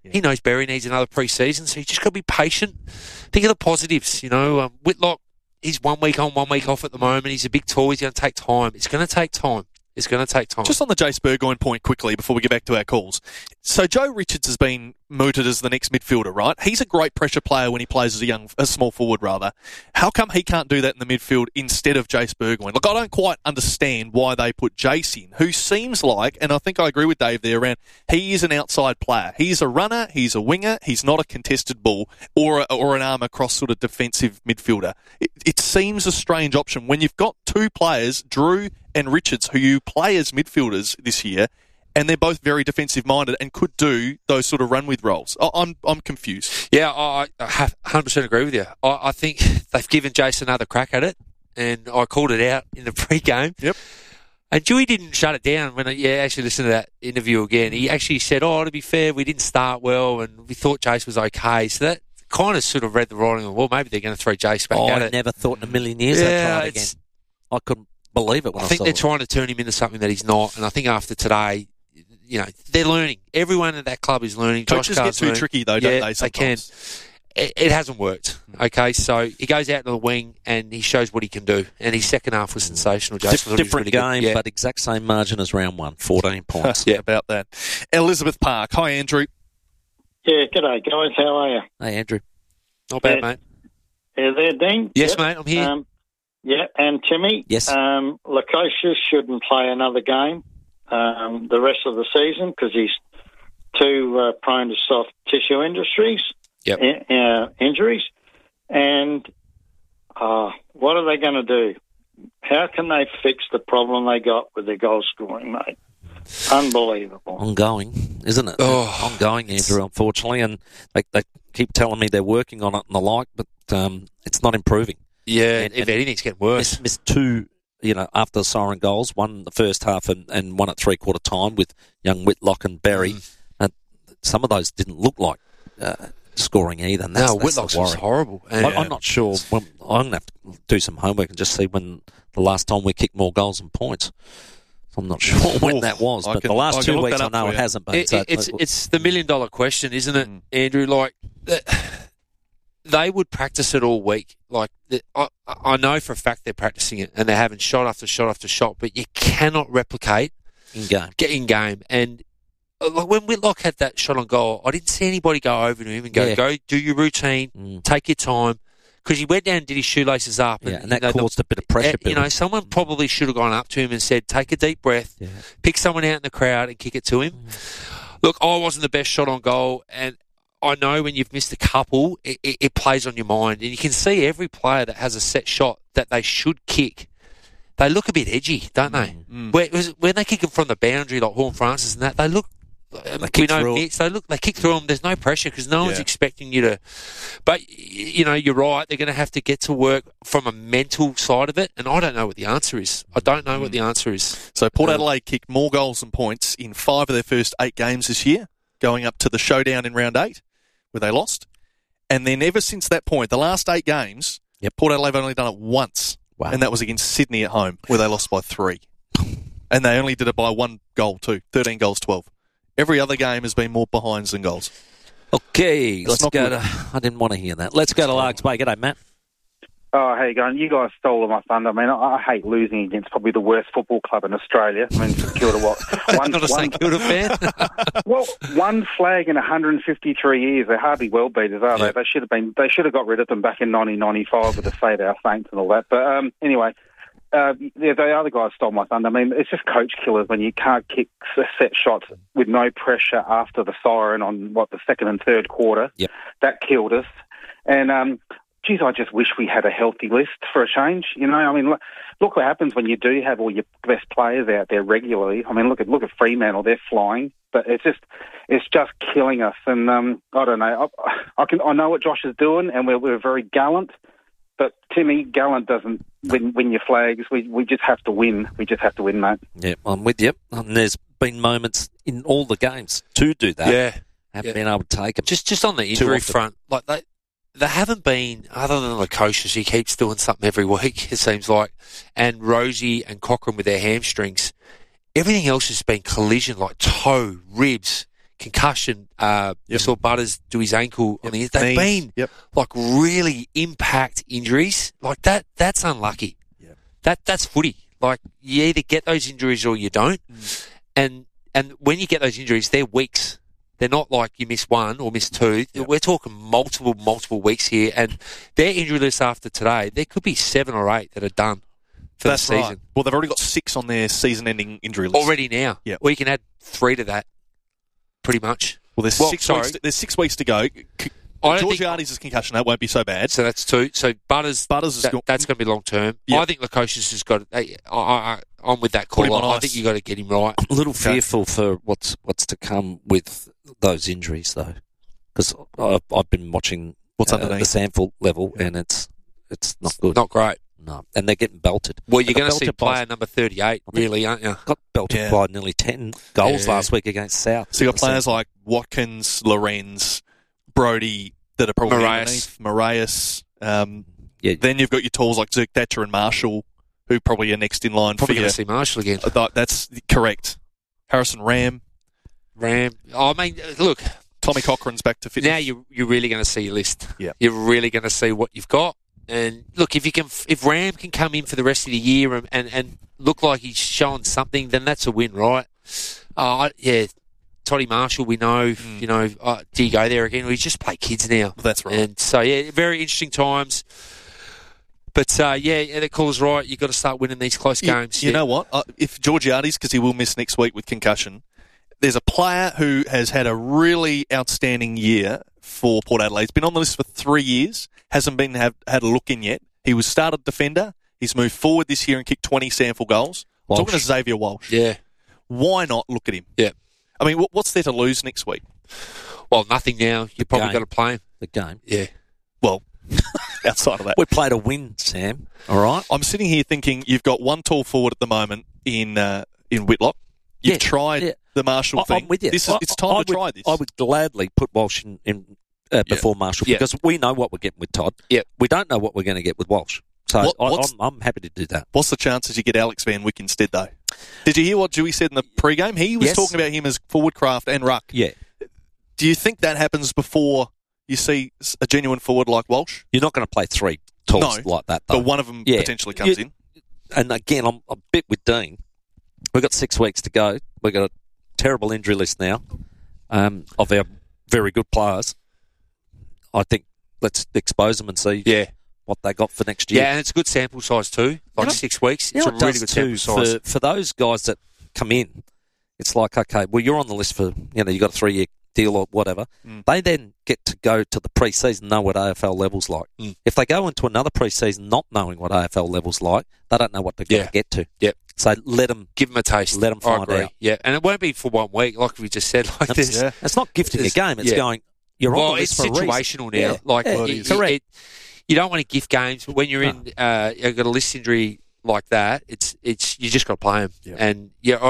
He knows Berry needs another pre-season, so you just got to be patient. Think of the positives. Whitlock, he's 1 week on, 1 week off at the moment. He's a big tall. He's going to take time. It's going to take time. Just on the Jace Burgoyne point quickly before we get back to our calls. So Joe Richards has been mooted as the next midfielder, right? He's a great pressure player when he plays as a small forward, rather. How come he can't do that in the midfield instead of Jace Burgoyne? Look, I don't quite understand why they put Jace in, who seems like, and I think I agree with Dave there, around he is an outside player. He's a runner, he's a winger, he's not a contested ball or an arm across sort of defensive midfielder. It seems a strange option when you've got two players, Drew and Richards, who you play as midfielders this year, and they're both very defensive-minded and could do those sort of run-with roles. I'm confused. Yeah, I 100% agree with you. I think they've given Jason another crack at it, and I called it out in the pre-game. Yep. And Dewey didn't shut it down when actually listened to that interview again. He actually said, to be fair, we didn't start well, and we thought Jace was okay. So that kind of sort of read the writing on the wall. Maybe they're going to throw Jace back at it. I never thought in a million years they'd try it again. I couldn't believe it when I think saw they're it. trying to turn him into something that he's not, and I think after today, they're learning. Everyone at that club is learning. Coaches get too tricky though, don't they? Sometimes. They can. It hasn't worked. Okay, so he goes out to the wing and he shows what he can do, and his second half was sensational. Different game, but exact same margin as round 1, 14 points. Yeah, about that. Elizabeth Park. Hi, Andrew. Yeah, g'day guys. How are you? Hey, Andrew. Not bad, mate. You there, Dean? Yes, mate. I'm here. Yeah, and Timmy. Yes. Lukosius shouldn't play another game the rest of the season because he's too prone to soft tissue injuries. And what are they going to do? How can they fix the problem they got with their goal scoring, mate? Unbelievable. Ongoing, isn't it? Ongoing, Andrew, unfortunately. And they keep telling me they're working on it and the like, but it's not improving. Yeah, if anything's getting worse. Missed two, after the siren goals, one in the first half and one at three-quarter time with young Whitlock and Berry. Some of those didn't look like scoring either. And that's Whitlock's was horrible. I'm not sure. I'm going to have to do some homework and just see when the last time we kicked more goals and points. I'm not sure when that was, but the last 2 weeks I know it hasn't been. It's the million-dollar question, isn't it, Andrew? Like, they would practice it all week. Like, I know for a fact they're practicing it and they're having shot after shot after shot, but you cannot replicate in game. And like when Whitlock had that shot on goal, I didn't see anybody go over to him and go do your routine, take your time. Because he went down and did his shoelaces up. And that caused a bit of pressure. Someone probably should have gone up to him and said, take a deep breath, pick someone out in the crowd and kick it to him. Look, I wasn't the best shot on goal, and I know when you've missed a couple, it plays on your mind. And you can see every player that has a set shot that they should kick, they look a bit edgy, don't they? When they kick them from the boundary, like Horn Francis and that, they look... They kick through them. There's no pressure because no one's expecting you to. But you're right. They're going to have to get to work from a mental side of it, and I don't know what the answer is. So Port Adelaide kicked more goals and points in 5 of their first 8 games this year, going up to the showdown in round 8, where they lost. And then ever since that point, the last 8 games, Port Adelaide have only done it once, and that was against Sydney at home, where they lost by 3. And they only did it by 1 goal too, 13 goals, 12. Every other game has been more behinds than goals. Okay, let's go to... I didn't want to hear that. Let's go to Largs Bay. G'day, Matt. Oh, how you going? You guys stole my thunder. I mean, I hate losing against probably the worst football club in Australia. I mean, Kilda what? Not a St Kilda fan. Well, one flag in 153 years. They're hardly world beaters, are they? They should have got rid of them back in 1995 with the Save Our Saints and all that. But anyway... the other guys stole my thunder. I mean, it's just coach killers when you can't kick set shots with no pressure after the siren on, the second and third quarter. Yep. That killed us. And, I just wish we had a healthy list for a change. I mean, look what happens when you do have all your best players out there regularly. I mean, look at Fremantle. They're flying. But it's just killing us. And I don't know. I know what Josh is doing, and we're very gallant. But Timmy, gallant doesn't win your flags. We just have to win. We just have to win, mate. Yeah, I'm with you. And there's been moments in all the games to do that. Yeah. Haven't been able to take it. Just on the injury front, like they haven't been, other than Lukosius, he keeps doing something every week, it seems like, and Rosie and Cochrane with their hamstrings. Everything else has been collision, like toe, ribs, concussion. You saw Butters do his ankle on the. They've Knees. been like really impact injuries like that. That's unlucky. Yep. That's footy. Like you either get those injuries or you don't. And when you get those injuries, they're weeks. They're not like you miss one or miss two. Yep. We're talking multiple weeks here. And their injury list after today, there could be 7 or 8 that are done for the season. Right. Well, they've already got 6 on their season-ending injury list. Already now. Yep. Or you can add 3 to that, pretty much. Well, there's 6 weeks to go. Georgiades' concussion, that won't be so bad. So that's 2. So Butters is that's going to be long term. Yep. I think Lukosius has got. I'm with that Put him call. on I ice. think you got to get him right. A little fearful for what's to come with those injuries, though, because I've been watching What's underneath the sample level, and it's not good. Not great. No, and they're getting belted. Well, you're going to see belted by- player number 38, really, aren't you? Got belted by nearly 10 goals last week against South. So you got players like Watkins, Lorenz, Brody that are probably underneath. Marias. Then you've got your tools like Zerk Thatcher and Marshall, who probably are next in line Probably for going you. to see Marshall again. That's correct. Harrison Ram. I mean, look. Tommy Cochran's back to fitness. Now you're really going to see your list. Yeah. You're really going to see what you've got. And look, if Ram can come in for the rest of the year and look like he's showing something, then that's a win, right? Toddy Marshall, we know, do you go there again? We just play kids now. That's right. And so, very interesting times. But, the call's right. You've got to start winning these close games. You know what? If Georgiades, because he will miss next week with concussion, there's a player who has had a really outstanding year for Port Adelaide. He's been on the list for 3 years, hasn't been had a look in yet. He was started defender. He's moved forward this year and kicked 20 sample goals. Walsh. Talking to Xavier Walsh. Yeah. Why not look at him? Yeah. I mean, what's there to lose next week? Well, nothing now. You've probably got to play him. The game. Yeah. Well, outside of that. We played a win, Sam. All right? I'm sitting here thinking you've got one tall forward at the moment in Whitlock. You've tried the Marshall thing. I'm with you. It's time to try this. I would gladly put Walsh in before Marshall because we know what we're getting with Todd. Yep. We don't know what we're going to get with Walsh. So What's- I'm happy to do that. What's the chances you get Alex Van Wyck instead, though? Did you hear what Dewey said in the pre-game? He was talking about him as forward craft and ruck. Yeah. Do you think that happens before you see a genuine forward like Walsh? You're not going to play 3 talls like that, though. But one of them potentially comes in. And again, I'm a bit with Dean. We've got 6 weeks to go. We've got a terrible injury list now of our very good players. I think let's expose them and see what they got for next year. Yeah, and it's a good sample size too. 6 weeks. It's a it really does good too, sample size. for those guys that come in. It's like, okay, well, you're on the list for, you got a 3-year deal or whatever. They then get to go to the pre-season, know what AFL level's like. If they go into another pre-season not knowing what AFL level's like, they don't know what they're going to get to. Yep. So let them give them a taste. Let them I find agree. out. Yeah, and it won't be for 1 week, like we just said. Like this, It's not gifting a game. It's going. You're on the list it's for a situational reason. now. Like correct. You don't want to gift games, but when you're in, you've got a list injury like that. It's you just got to play them, and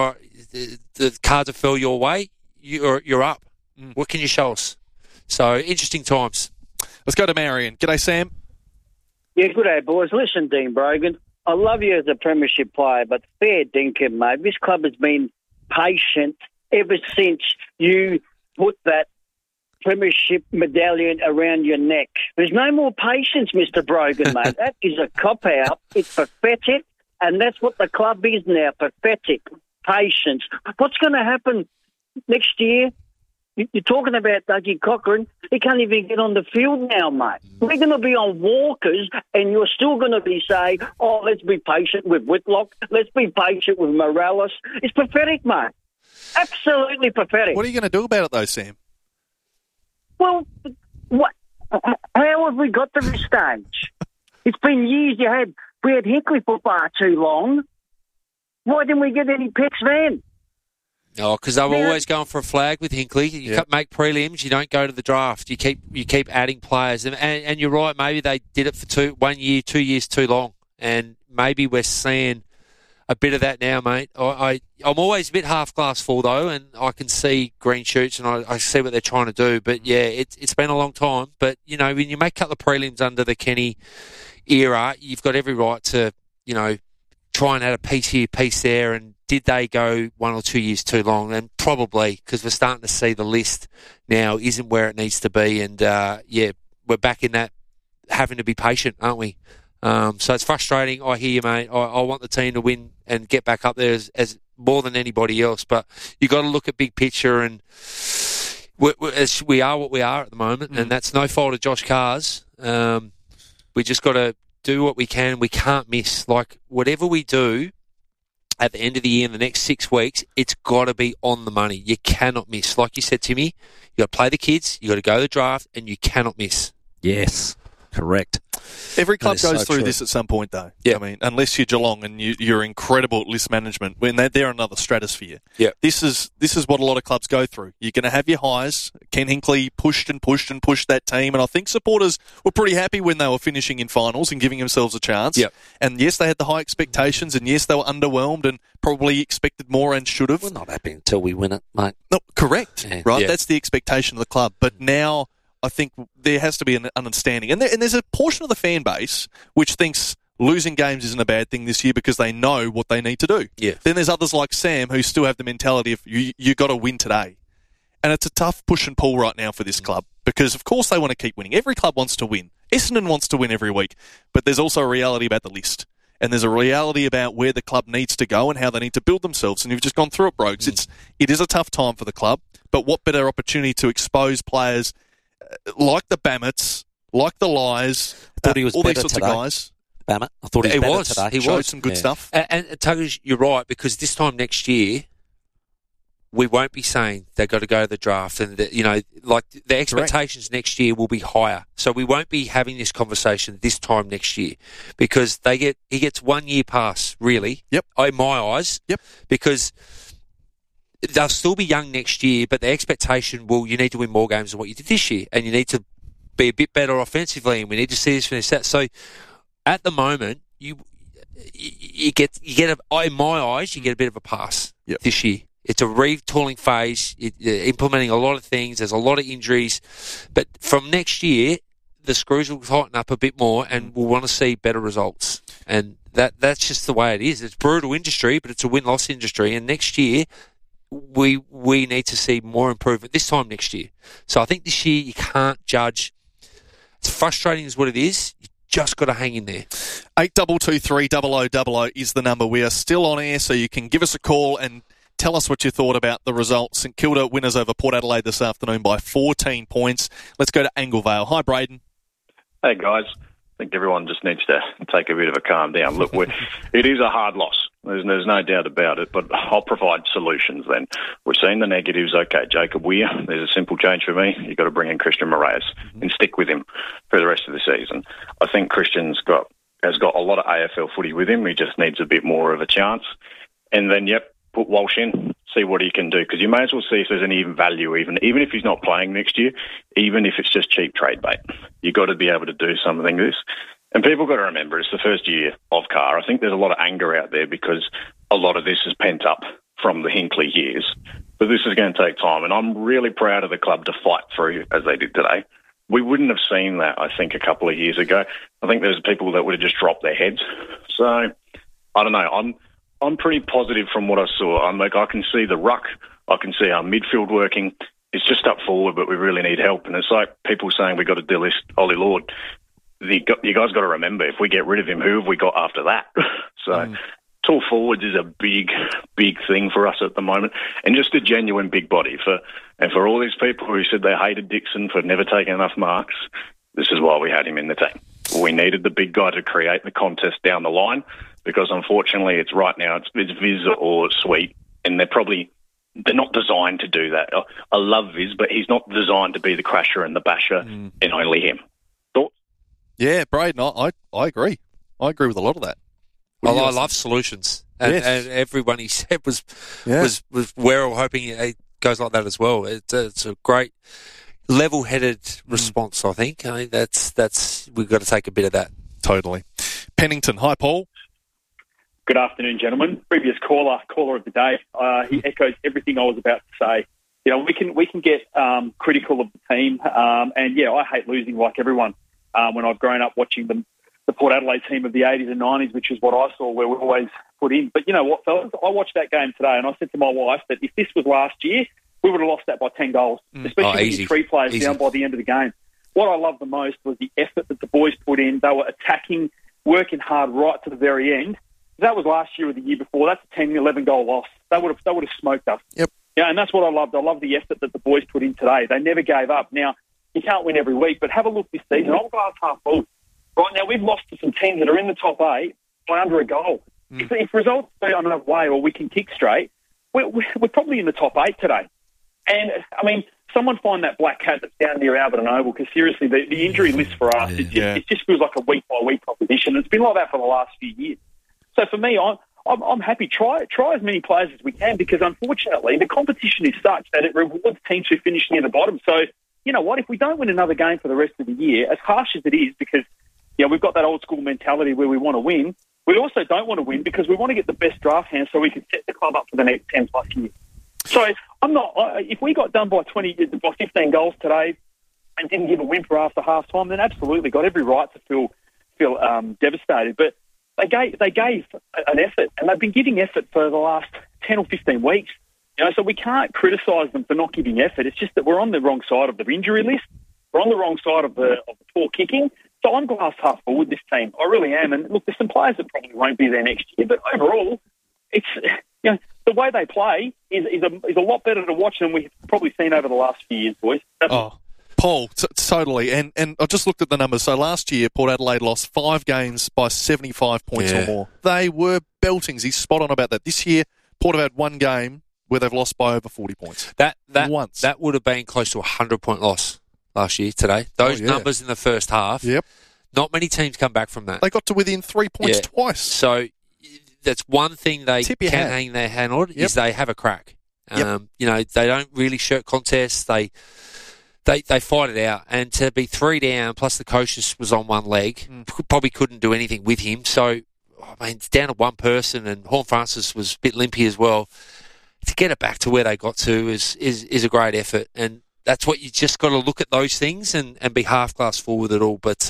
the cards have fell your way. You're up. What can you show us? So interesting times. Let's go to Marion. G'day, Sam. Yeah, good day, boys. Listen, Dean Brogan, I love you as a premiership player, but fair dinkum, mate. This club has been patient ever since you put that premiership medallion around your neck. There's no more patience, Mr. Brogan, mate. That is a cop-out. It's pathetic, and that's what the club is now, pathetic. Patience. What's going to happen next year? You're talking about Dougie Cochran. He can't even get on the field now, mate. We're going to be on walkers, and you're still going to be saying, let's be patient with Whitlock. Let's be patient with Morales. It's pathetic, mate. Absolutely pathetic. What are you going to do about it, though, Sam? Well, how have we got to this stage? It's been years we had Hinkley for far too long. Why didn't we get any picks then? Oh, because they were always going for a flag with Hinkley. You make prelims, you don't go to the draft. You keep adding players, and you're right. Maybe they did it for 1 year, 2 years too long, and maybe we're seeing a bit of that now, mate. I'm always a bit half glass full though, and I can see green shoots and I see what they're trying to do. But yeah, it's been a long time. But when you make a couple of prelims under the Kenny era, you've got every right to try and add a piece here, piece there, and did they go 1 or 2 years too long? And probably, because we're starting to see the list now isn't where it needs to be. And, we're back in that having to be patient, aren't we? So it's frustrating. I hear you, mate. I want the team to win and get back up there as more than anybody else. But you got to look at big picture, and we are what we are at the moment, and that's no fault of Josh Carr's. We just got to do what we can. We can't miss. Like, whatever we do at the end of the year in the next 6 weeks, it's got to be on the money. You cannot miss. Like you said, Timmy, you got to play the kids, you got to go to the draft, and you cannot miss. Yes, correct. Every club goes so through true. this at some point, though. Yeah. I mean, unless you're Geelong and you're incredible at list management, when they're another stratosphere. Yeah. This is what a lot of clubs go through. You're going to have your highs. Ken Hinkley pushed that team, and I think supporters were pretty happy when they were finishing in finals and giving themselves a chance. Yep. And yes, they had the high expectations, and yes, they were underwhelmed and probably expected more and should have. We're not happy until we win it, mate. No, correct. Yeah. Right? Yeah. That's the expectation of the club. But now I think there has to be an understanding. And there's a portion of the fan base which thinks losing games isn't a bad thing this year because they know what they need to do. Yeah. Then there's others like Sam who still have the mentality of you got to win today. And it's a tough push and pull right now for this club because, of course, they want to keep winning. Every club wants to win. Essendon wants to win every week. But there's also a reality about the list. And there's a reality about where the club needs to go and how they need to build themselves. And you've just gone through it, Brogues. It is a tough time for the club. But what better opportunity to expose players like the Bammets, like the Lies, I thought he was all these better sorts today. of guys. Bammett. I thought he was better today. He showed some good stuff. And Tuggers, you're right, because this time next year, we won't be saying they've got to go to the draft, and the expectations next year will be higher. So we won't be having this conversation this time next year because he gets 1 year pass, really. Yep. In my eyes. Yep. Because they'll still be young next year, but the expectation you need to win more games than what you did this year, and you need to be a bit better offensively, and we need to see this finish that. So at the moment, you get in my eyes, you get a bit of a pass this year. It's a retooling phase, implementing a lot of things. There's a lot of injuries, but from next year, the screws will tighten up a bit more, and we'll want to see better results. And that's just the way it is. It's a brutal industry, but it's a win-loss industry. And next year, we need to see more improvement this time next year. So I think this year you can't judge. It's frustrating as what it is. You just got to hang in there. 8223 0000 is the number. We are still on air, so you can give us a call and tell us what you thought about the result. St Kilda winners over Port Adelaide this afternoon by 14 points. Let's go to Anglevale. Hi, Braden. Hey, guys. I think everyone just needs to take a bit of a calm down. Look, it is a hard loss. There's no doubt about it, but I'll provide solutions then. We've seen the negatives. Okay, Jacob Weir, there's a simple change for me. You've got to bring in Christian Moraes and stick with him for the rest of the season. I think Christian's has got a lot of AFL footy with him. He just needs a bit more of a chance. And then, put Walsh in, see what he can do, because you may as well see if there's any value, even if he's not playing next year, even if it's just cheap trade bait. You've got to be able to do something like this. And people got to remember, it's the first year of Carr. I think there's a lot of anger out there because a lot of this is pent up from the Hinkley years. But this is going to take time, and I'm really proud of the club to fight through as they did today. We wouldn't have seen that, I think, a couple of years ago. I think there's people that would have just dropped their heads. So, I don't know. I'm pretty positive from what I saw. I can see the ruck. I can see our midfield working. It's just up forward, but we really need help. And it's like people saying we got to delist Ollie Lord. You guys got to remember, if we get rid of him, who have we got after that? Tall forwards is a big, big thing for us at the moment, and just a genuine big body. For all these people who said they hated Dixon for never taking enough marks, this is why we had him in the team. We needed the big guy to create the contest down the line, because unfortunately it's Viz or Sweet, and they're not designed to do that. I love Viz, but he's not designed to be the crasher and the basher, and only him. Thoughts? Yeah, Braden, I agree. I agree with a lot of that. Well, I love solutions, and everyone he said was where we're hoping it goes like that as well. It's a great level-headed response. I think that's we've got to take a bit of that. Totally. Pennington, hi, Paul. Good afternoon, gentlemen. Previous caller of the day, he echoes everything I was about to say. We can get critical of the team, and I hate losing like everyone. When I've grown up watching them the Port Adelaide team of the 80s and 90s, which is what I saw, where we always put in. But you know what, fellas? I watched that game today, and I said to my wife that if this was last year, we would have lost that by 10 goals, especially with 3 players down by the end of the game. What I loved the most was the effort that the boys put in. They were attacking, working hard right to the very end. That was last year or the year before. That's a 10, 11 goal loss. They would have smoked us. Yep. Yeah, and that's what I loved. I love the effort that the boys put in today. They never gave up. Now, you can't win every week, but have a look this season. I'm glass half full. Right now, we've lost to some teams that are in the top 8 by under a goal. If results go another way or we can kick straight, we're probably in the top 8 today. And, I mean, someone find that black cat that's down near Albert and Oval, because seriously, the injury list for us, it just feels like a week-by-week proposition. It's been like that for the last few years. So for me, I'm happy. Try as many players as we can, because unfortunately the competition is such that it rewards teams who finish near the bottom. So, you know what, if we don't win another game for the rest of the year, as harsh as it is, because we've got that old school mentality where we want to win, we also don't want to win because we want to get the best draft hands so we can set the club up for the next 10 plus years. So if we got done by 15 goals today and didn't give a whimper after half time, then absolutely got every right to feel devastated. But they gave an effort, and they've been giving effort for the last 10 or 15 weeks. So we can't criticise them for not giving effort. It's just that we're on the wrong side of the injury list. We're on the wrong side of the poor kicking. So I'm glass half full with this team. I really am. And look, there's some players that probably won't be there next year, but overall, it's the way they play is a lot better to watch than we've probably seen over the last few years, boys. Paul, totally. And I just looked at the numbers. So last year, Port Adelaide lost 5 games by 75 points or more. They were beltings. He's spot on about that. This year, Port have had 1 game where they've lost by over 40 points. That would have been close to a 100-point loss last year today. Those numbers in the first half. Yep. Not many teams come back from that. They got to within 3 points twice. So that's one thing they can hang their hand on is they have a crack. They don't really shirk contests. They fight it out. And to be 3 down, plus the coach just was on one leg, probably couldn't do anything with him. So, it's down to one person, and Horn Francis was a bit limpy as well. To get it back to where they got to is a great effort. And that's what you just got to look at those things and be half glass full with it all. But,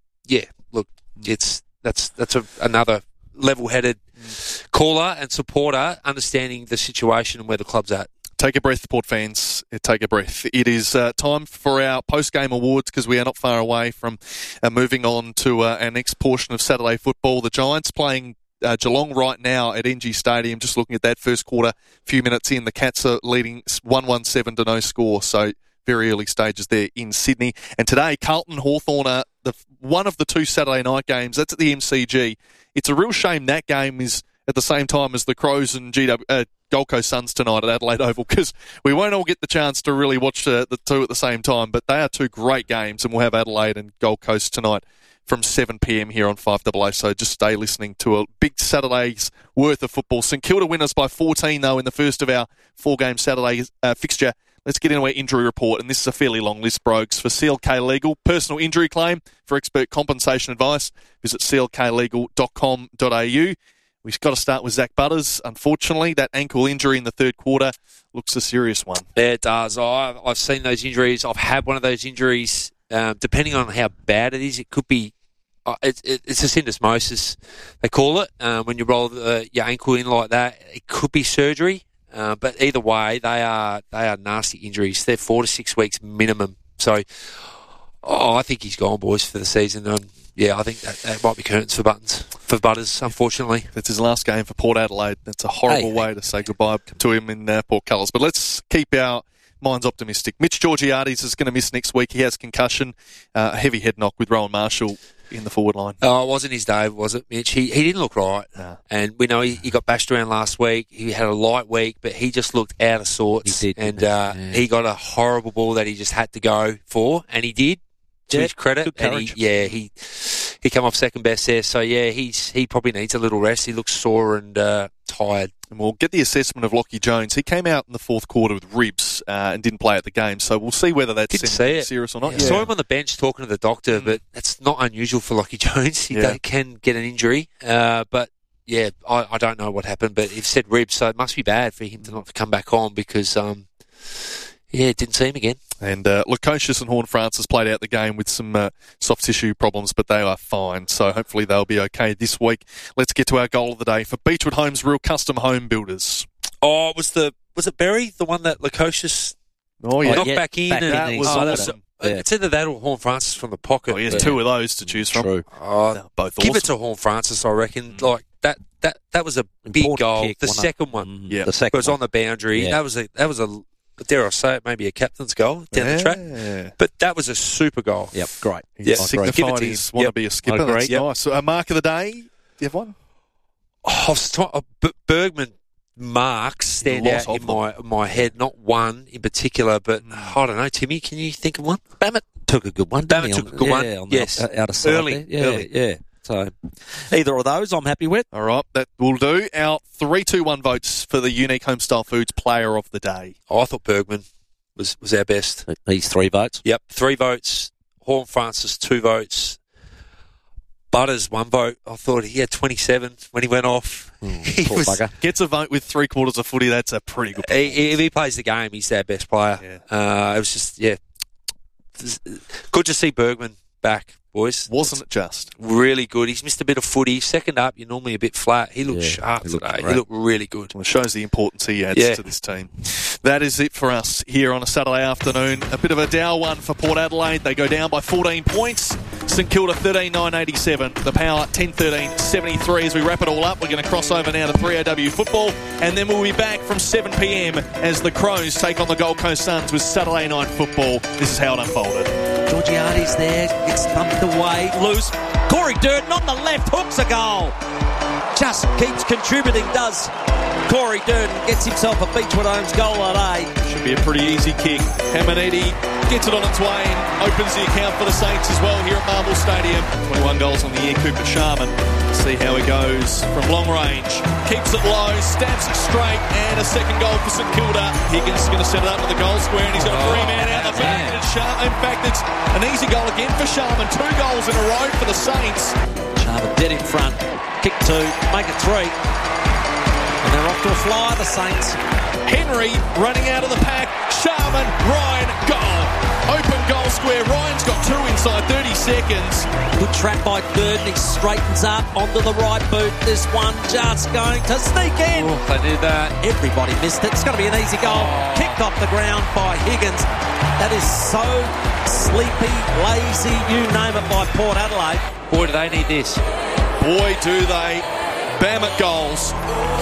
that's another level-headed caller and supporter understanding the situation and where the club's at. Take a breath, Port fans. Take a breath. It is time for our post-game awards, because we are not far away from moving on to our next portion of Saturday football. The Giants playing Geelong right now at NG Stadium. Just looking at that first quarter, few minutes in, the Cats are leading 1-1-7 to no score. So very early stages there in Sydney. And today, Carlton Hawthorn are one of the 2 Saturday night games. That's at the MCG. It's a real shame that game is at the same time as the Crows and Gold Coast Suns tonight at Adelaide Oval, because we won't all get the chance to really watch the 2 at the same time. But they are 2 great games, and we'll have Adelaide and Gold Coast tonight from 7 p.m. here on 5AA. So just stay listening to a big Saturday's worth of football. St Kilda winners by 14, though, in the first of our 4-game Saturday fixture. Let's get into our injury report, and this is a fairly long list, Brogues. For CLK Legal, personal injury claim for expert compensation advice, visit clklegal.com.au. We've got to start with Zach Butters. Unfortunately, that ankle injury in the third quarter looks a serious one. Yeah, it does. I've seen those injuries. I've had one of those injuries. Depending on how bad it is, it could be it's a syndesmosis, they call it. When you roll your ankle in like that, it could be surgery. But either way, they are nasty injuries. They're 4 to 6 weeks minimum. So, I think he's gone, boys, for the season. I think that might be curtains for Butters, unfortunately. That's his last game for Port Adelaide. That's a horrible way to say goodbye to him in Port Colours. But let's keep our minds optimistic. Mitch Georgiades is going to miss next week. He has concussion, a heavy head knock with Rowan Marshall in the forward line. Oh, it wasn't his day, was it, Mitch? He didn't look right. No. And we know he got bashed around last week. He had a light week, but he just looked out of sorts. He did. And he got a horrible ball that he just had to go for, and he did, to his credit. Good courage. And he came off second best there. So, he probably needs a little rest. He looks sore and tired. And we'll get the assessment of Lockie Jones. He came out in the fourth quarter with ribs and didn't play at the game. So we'll see whether that's serious or not. I saw him on the bench talking to the doctor, but that's not unusual for Lockie Jones. He can get an injury. But, I don't know what happened. But he said ribs, so it must be bad for him to not come back on because, didn't see him again. And Lukosius and Horne-Francis played out the game with some soft tissue problems, but they are fine. So hopefully they'll be okay this week. Let's get to our goal of the day for Beechwood Homes Real Custom Home Builders. Oh, was it Berry, the one that Lukosius knocked back in? That was awesome. It's either that or Horne-Francis from the pocket. Oh, he has two of those to choose from. True. Both Give awesome. it to Horne-Francis, I reckon. Like that was a big Important goal. kick, The wasn't second one, Yeah. The second was on the boundary. Yeah. That was a dare I say it, maybe a captain's goal down the track. But that was a super goal. Yep, great. Yeah, Signified give it to his him. want to be a skipper. agree. That's Yep. nice. So, mark of the day, do you have one? Bergman marks stand Lots out of in my head. Not one in particular, but I don't know. Timmy, can you think of one? Bammett took a good one. didn't he, Bammett took a good one. On the Yes. out of sight Early, there. early. Yeah. So either of those, I'm happy with. All right, that will do. Our 3-2-1 votes for the Unique Homestyle Foods Player of the Day. I thought Bergman was our best. He's 3 votes. Yep, 3 votes. Horne-Francis 2 votes. Butters 1 vote. I thought he had 27 when he went off. He Poor was- bugger. Gets a vote with 3/4 of footy. That's a pretty good. If he plays the game, he's our best player. It was just good to see Bergman back, boys. Wasn't it just? Really good. He's missed a bit of footy. Second up, you're normally a bit flat. He looked sharp he looked today. great. He looked really good. Well, it shows the importance he adds to this team. That is it for us here on a Saturday afternoon. A bit of a dour one for Port Adelaide. They go down by 14 points. St Kilda 13-9-87. The Power 10-13-73. As we wrap it all up, we're going to cross over now to 3AW football, and then we'll be back from 7 p.m. as the Crows take on the Gold Coast Suns with Saturday night football. This is how it unfolded. Georgiades there, gets thumped away, loose. Corey Durden on the left, hooks a goal. Just keeps contributing, does Corey Durden. Gets himself a Beechwood Homes goal at 8. Should be a pretty easy kick. Hamanidi gets it on its way and opens the account for the Saints as well here at Marvel Stadium. 21 goals on the year, Cooper Sharman. See how he goes from long range. Keeps it low, stabs it straight, and a second goal for St Kilda. Higgins is going to set it up with the goal square, and he's got a 3-man out the back. And it's in fact, it's an easy goal again for Sharman. 2 goals in a row for the Saints. Sharman dead in front. Kick 2, make it 3. And they're off to a flyer, the Saints. Henry running out of the pack. Sharman, Ryan, goal. Open goal square. Ryan's got 2 inside 30 seconds. Good track by Durden. He straightens up onto the right boot. This one just going to sneak in. Oh, they did that. Everybody missed it. It's going to be an easy goal. Kicked off the ground by Higgins. That is so sleepy, lazy, you name it, by Port Adelaide. Boy, do they need this. Boy, do they. Bammett goals.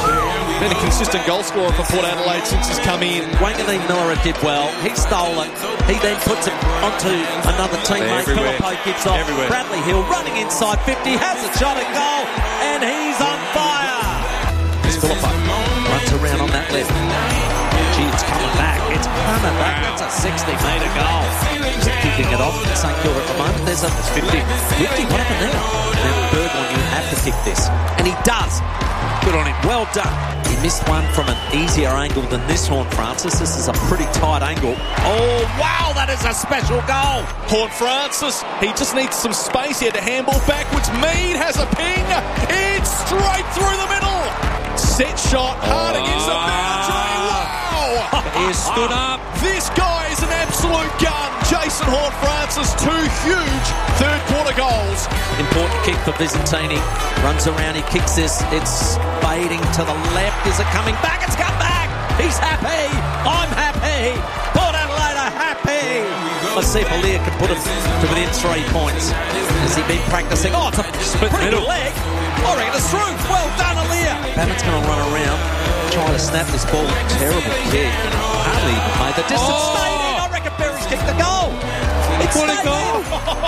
Been a consistent goal scorer for Port Adelaide since he's come in. Wanganeen Miller did well. He stole it. He then puts it onto another teammate. Everywhere. Philippo gives off. Everywhere. Bradley Hill running inside 50. Has a shot at goal. And he's on fire. It's Philippo. Runs around on that left. Gee, it's coming back. It's coming back. That's a 60-metre goal. He's kicking it off in St Kilda at the moment. There's a 50. 50, what happened there? Now, Bergman, you have to kick this. And he does. Good on him. Well done. He missed one from an easier angle than this, Horne-Francis. This is a pretty tight angle. Oh, wow, that is a special goal. Horne-Francis, he just needs some space. He had to handball backwards. Mead has a ping. It's straight through the middle. Set shot hard against the boundary. Wow. He stood up. This guy is an absolute gun. Jason Horne-Francis, 2 huge third-quarter goals. Important kick for Byzantini. Runs around, he kicks this. It's fading to the left. Is it coming back? It's come back. He's happy. I'm happy. Port Adelaide are happy. Let's see if Alir can put him to within 3 points. Has he been practicing? Oh, it's a pretty good leg. I reckon it's through. Well done, Alir. Babbitt's going to run around, try to snap this ball. Terrible kick. Hardly even made the distance. Stayed in. I reckon Berry's kicked the goal. It's what a goal.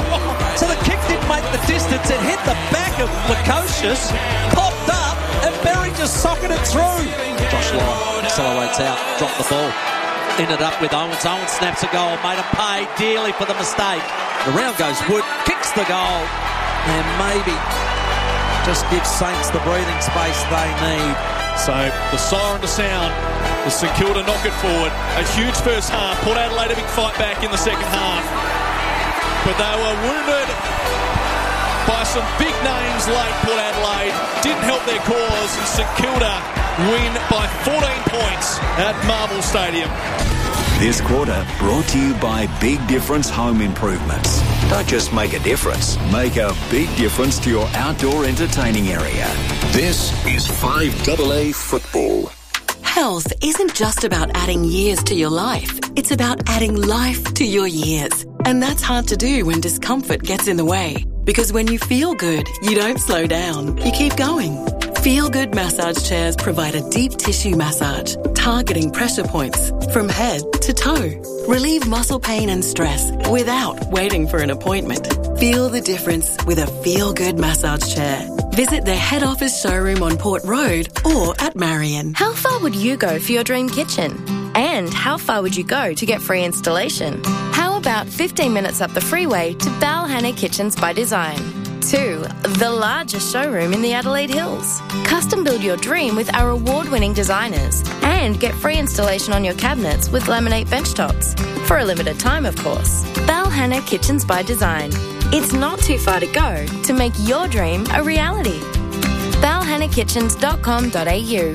So the kick didn't make the distance. It hit the back of Lukosius, popped up, and Berry just socketed it through. Josh Lyon accelerates out, dropped the ball. Ended up with Owens. Owens snaps a goal, made him pay dearly for the mistake. The round goes Wood, kicks the goal, and maybe just gives Saints the breathing space they need. So the siren to sound. The St Kilda knock it forward. A huge first half. Port Adelaide a big fight back in the second half. But they were wounded by some big names late. Port Adelaide didn't help their cause. And St Kilda win by 14 points at Marvel Stadium. This quarter brought to you by Big Difference Home Improvements. Don't just make a difference, make a big difference to your outdoor entertaining area. This is 5AA Football. Health isn't just about adding years to your life. It's about adding life to your years. And that's hard to do when discomfort gets in the way. Because when you feel good, you don't slow down. You keep going. Feel Good massage chairs provide a deep tissue massage, targeting pressure points from head to toe. Relieve muscle pain and stress without waiting for an appointment. Feel the difference with a Feel Good massage chair. Visit their head office showroom on Port Road or at Marion. How far would you go for your dream kitchen? And how far would you go to get free installation? How about 15 minutes up the freeway to Balhanna Kitchens by Design? 2. The largest showroom in the Adelaide Hills. Custom build your dream with our award-winning designers and get free installation on your cabinets with laminate benchtops. For a limited time, of course. Balhanna Kitchens by Design. It's not too far to go to make your dream a reality. balhannakitchens.com.au.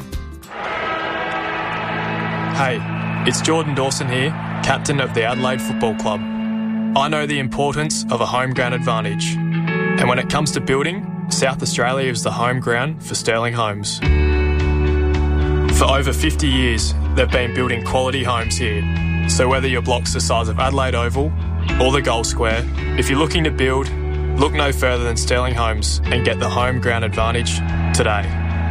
Hey, it's Jordan Dawson here, captain of the Adelaide Football Club. I know the importance of a home ground advantage. And when it comes to building, South Australia is the home ground for Sterling Homes. For over 50 years, they've been building quality homes here. So whether your block's the size of Adelaide Oval or the Gold Square, if you're looking to build, look no further than Sterling Homes and get the home ground advantage today.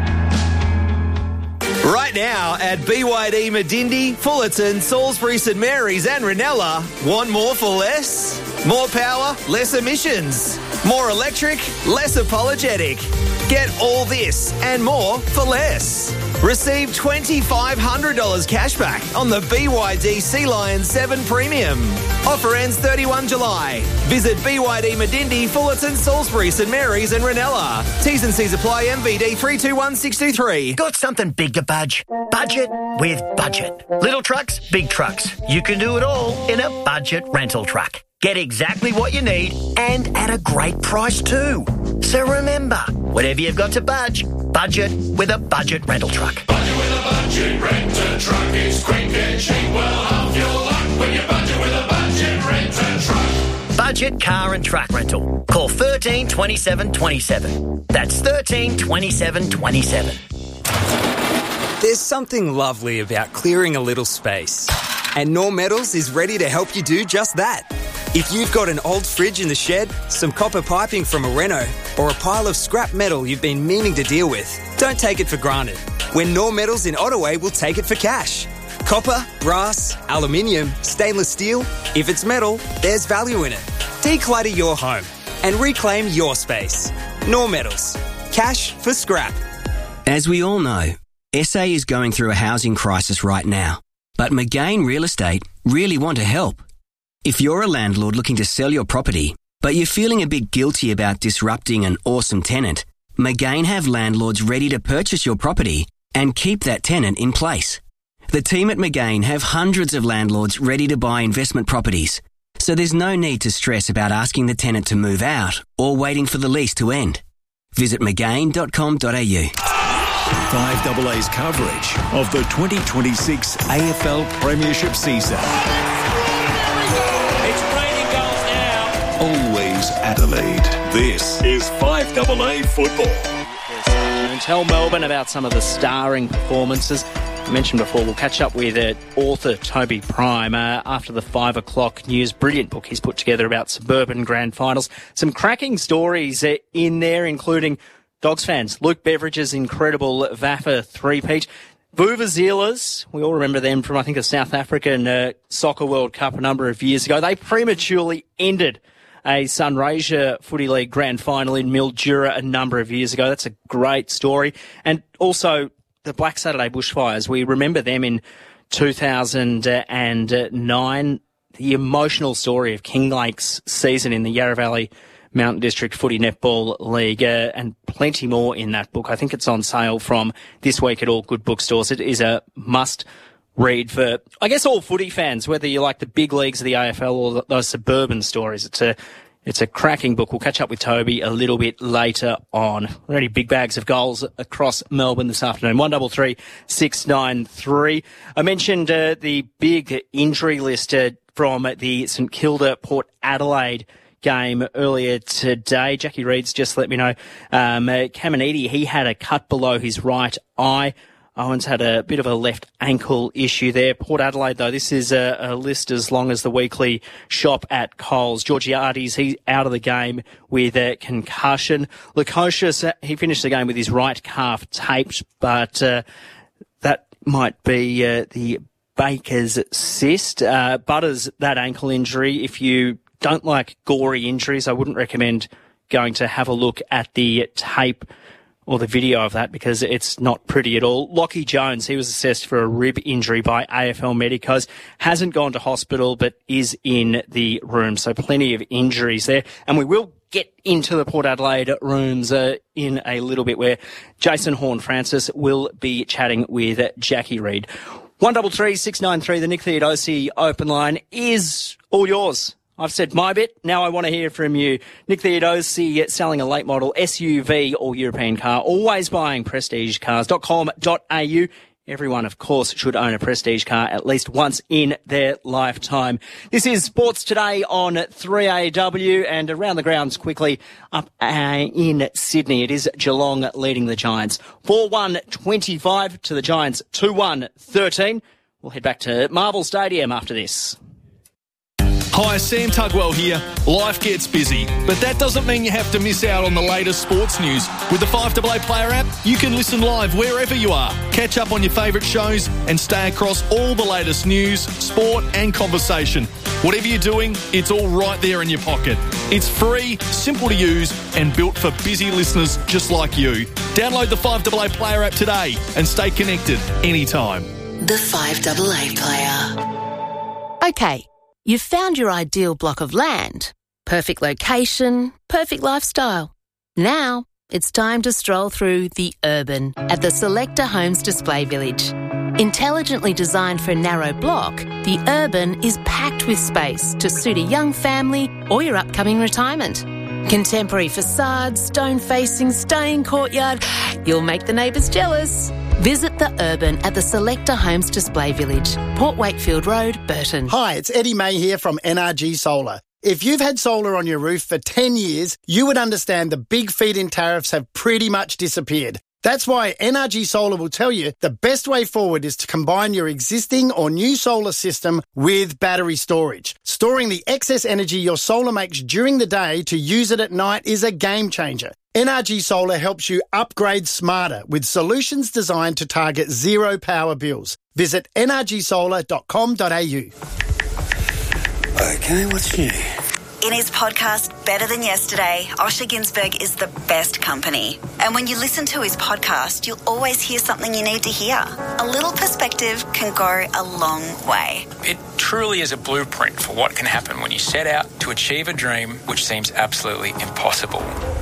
Right now at BYD Medindi, Fullerton, Salisbury, St Mary's and Ranella, want more for less? More power, less emissions. More electric, less apologetic. Get all this and more for less. Receive $2,500 cash back on the BYD Sea Lion 7 Premium. Offer ends 31 July. Visit BYD Medindi, Fullerton, Salisbury, St Mary's and Ranella. T's and C's apply. MVD 321623. Got something big to budge? Budget with Budget. Little trucks, big trucks. You can do it all in a budget rental truck. Get exactly what you need and at a great price too. So remember, whatever you've got to budget with a budget rental truck. Budget with a budget rental truck. It's quick and cheap. Well, half your luck when you budget with a budget rental truck. Budget car and truck rental. Call 13 27 27. That's 13 27 27. There's something lovely about clearing a little space. And Norm Metals is ready to help you do just that. If you've got an old fridge in the shed, some copper piping from a reno, or a pile of scrap metal you've been meaning to deal with, don't take it for granted. When Norm Metals in Ottaway will take it for cash. Copper, brass, aluminium, stainless steel. If it's metal, there's value in it. Declutter your home and reclaim your space. Norm Metals. Cash for scrap. As we all know, SA is going through a housing crisis right now. But Magain Real Estate really want to help. If you're a landlord looking to sell your property, but you're feeling a bit guilty about disrupting an awesome tenant, Magain have landlords ready to purchase your property and keep that tenant in place. The team at Magain have hundreds of landlords ready to buy investment properties, so there's no need to stress about asking the tenant to move out or waiting for the lease to end. Visit magain.com.au. 5AA's coverage of the 2026 AFL Premiership season. It's raining goals now. Always Adelaide. This is 5AA Football. And tell Melbourne about some of the starring performances. I mentioned before, we'll catch up with author Toby Prime after the 5 o'clock news. Brilliant book he's put together about suburban grand finals. Some cracking stories in there, including Dogs fans. Luke Beveridge's incredible VAFA three-peat. Vuvuzelas, we all remember them from, I think, the South African Soccer World Cup a number of years ago. They prematurely ended a Sunraysia Footy League grand final in Mildura a number of years ago. That's a great story. And also the Black Saturday bushfires. We remember them in 2009. The emotional story of Kinglake's season in the Yarra Valley Mountain District Footy Netball League, and plenty more in that book. I think it's on sale from this week at all good bookstores. It is a must read for, I guess, all footy fans, whether you like the big leagues of the AFL or those suburban stories. It's It's a cracking book. We'll catch up with Toby a little bit later on. Already big bags of goals across Melbourne this afternoon. 133 693. I mentioned the big injury list from the St Kilda Port Adelaide game earlier today. Jackie Reed's just let me know. Caminiti, he had a cut below his right eye. Owens had a bit of a left ankle issue there. Port Adelaide, though, this is a list as long as the weekly shop at Coles. Georgiades, he's out of the game with a concussion. Lukosius, he finished the game with his right calf taped, but that might be the Baker's cyst. Butters, that ankle injury, if you don't like gory injuries, I wouldn't recommend going to have a look at the tape or the video of that because it's not pretty at all. Lockie Jones, he was assessed for a rib injury by AFL Medicos, hasn't gone to hospital but is in the room. So plenty of injuries there. And we will get into the Port Adelaide rooms in a little bit where Jason Horne-Francis will be chatting with Jackie Reed. 133 693, the Nick Theodosi open line is all yours. I've said my bit. Now I want to hear from you. Nick Theodosi selling a late model SUV or European car. Always buying prestigecars.com.au. Everyone, of course, should own a Prestige car at least once in their lifetime. This is Sports Today on 3AW and around the grounds quickly up in Sydney. It is Geelong leading the Giants 4-1-25 to the Giants 2-1-13. We'll head back to Marvel Stadium after this. Hi, Sam Tugwell here. Life gets busy, but that doesn't mean you have to miss out on the latest sports news. With the 5AA Player app, you can listen live wherever you are, catch up on your favourite shows and stay across all the latest news, sport and conversation. Whatever you're doing, it's all right there in your pocket. It's free, simple to use and built for busy listeners just like you. Download the 5AA Player app today and stay connected anytime. The 5AA Player. Okay. You've found your ideal block of land. Perfect location, perfect lifestyle. Now, it's time to stroll through The Urban at the Selector Homes Display Village. Intelligently designed for a narrow block, The Urban is packed with space to suit a young family or your upcoming retirement. Contemporary facades, stone-facing, stunning courtyard. You'll make the neighbours jealous. Visit The Urban at the Selector Homes Display Village, Port Wakefield Road, Burton. Hi, it's Eddie May here from NRG Solar. If you've had solar on your roof for 10 years, you would understand the big feed-in tariffs have pretty much disappeared. That's why NRG Solar will tell you the best way forward is to combine your existing or new solar system with battery storage. Storing the excess energy your solar makes during the day to use it at night is a game changer. NRG Solar helps you upgrade smarter with solutions designed to target zero power bills. Visit nrgsolar.com.au. Okay, what's new? In his podcast, Better Than Yesterday, Osher Günsberg is the best company. And when you listen to his podcast, you'll always hear something you need to hear. A little perspective can go a long way. It truly is a blueprint for what can happen when you set out to achieve a dream which seems absolutely impossible.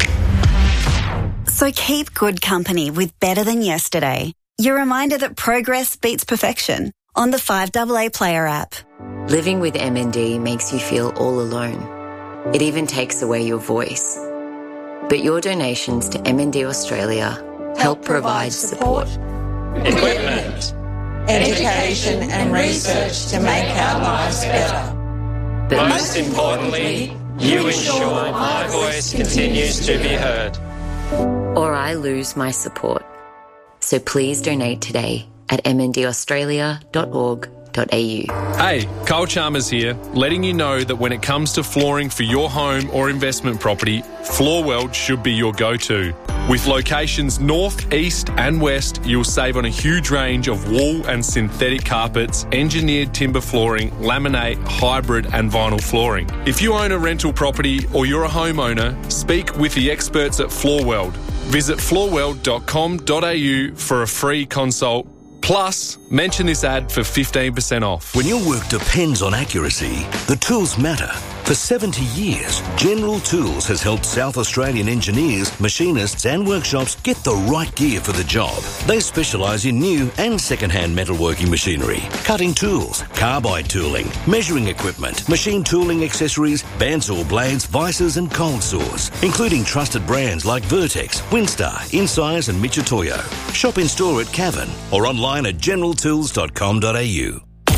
So keep good company with Better Than Yesterday. Your reminder that progress beats perfection on the 5AA Player app. Living with MND makes you feel all alone. It even takes away your voice. But your donations to MND Australia help provide support, equipment, education and research to make our lives better. But most importantly, you ensure my voice continues to be heard. Or I lose my support. So please donate today at mndaustralia.org.au. Hey, Kyle Chalmers here, letting you know that when it comes to flooring for your home or investment property, Floorworld should be your go-to. With locations north, east and west, you'll save on a huge range of wool and synthetic carpets, engineered timber flooring, laminate, hybrid and vinyl flooring. If you own a rental property or you're a homeowner, speak with the experts at Floorworld. Visit floorworld.com.au for a free consult. Plus, mention this ad for 15% off. When your work depends on accuracy, the tools matter. For 70 years, General Tools has helped South Australian engineers, machinists and workshops get the right gear for the job. They specialise in new and second-hand metalworking machinery, cutting tools, carbide tooling, measuring equipment, machine tooling accessories, bandsaw blades, vices and cold saws, including trusted brands like Vertex, Winstar, Insize and Michitoyo. Shop in store at Cavan or online at generaltools.com.au.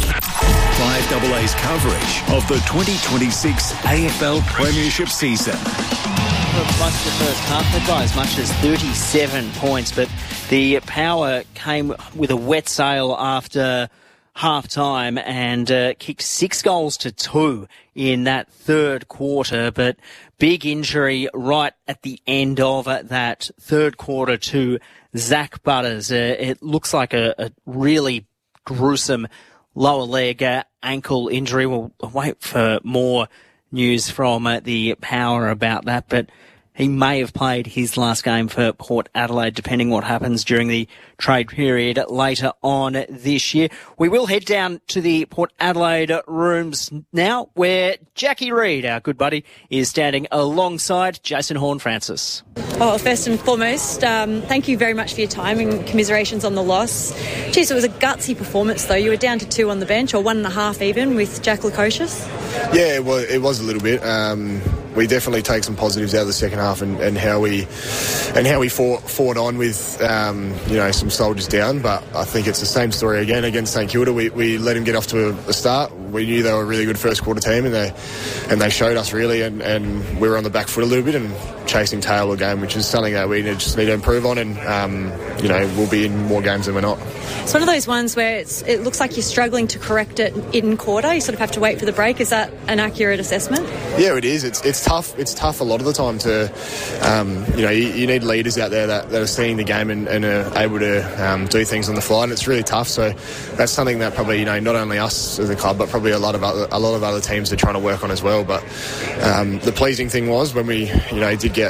5AA's coverage of the 2026 AFL Premiership season. Much of the first half, they got as much as 37 points, but the Power came with a wet sail after half-time and kicked 6 goals to 2 in that third quarter, but big injury right at the end of that third quarter to Zach Butters. It looks like a really gruesome lower leg ankle injury. We'll wait for more news from the Power about that, but he may have played his last game for Port Adelaide, depending what happens during the trade period later on this year. We will head down to the Port Adelaide rooms now, where Jackie Reid, our good buddy, is standing alongside Jason Horne-Francis. Oh, first and foremost, thank you very much for your time and commiserations on the loss. Geez, it was a gutsy performance, though. You were down to 2 on the bench, or 1.5 even, with Jack Lukosius. Yeah, it was a little bit. We definitely take some positives out of the second half and how we fought on with some soldiers down. But I think it's the same story again against St Kilda. We let them get off to a start. We knew they were a really good first quarter team, and they showed us really, and we were on the back foot a little bit and chasing tail the game, which is something that we just need to improve on, and we'll be in more games than we're not. It's one of those ones where it looks like you're struggling to correct it in quarter. You sort of have to wait for the break. Is that an accurate assessment? Yeah, it is. It's tough. It's tough a lot of the time to, you need leaders out there that are seeing the game and are able to do things on the fly, and it's really tough. So that's something that probably, not only us as a club, but probably a lot of other teams are trying to work on as well. But the pleasing thing was when we, did get,